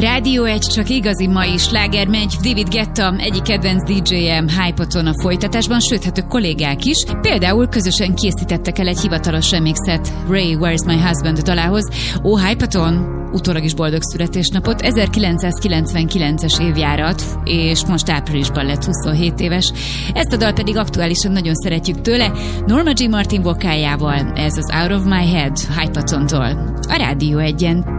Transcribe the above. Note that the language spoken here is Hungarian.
Rádió 1 csak igazi mai sláger megy. David Guetta egyik kedvenc DJ-em Hypaton a folytatásban, sőt, hát ők kollégák is. Például közösen készítettek el egy hivatalos remixet Ray Where's My Husband dalához. Ó, Hypaton! Utólag is boldog születésnapot, 1999-es évjárat, és most áprilisban lett 27 éves. Ezt a dal pedig aktuálisan nagyon szeretjük tőle, Norma Jean Martin vokáljával, ez az Out of My Head Hypatontól, a Rádió 1-en.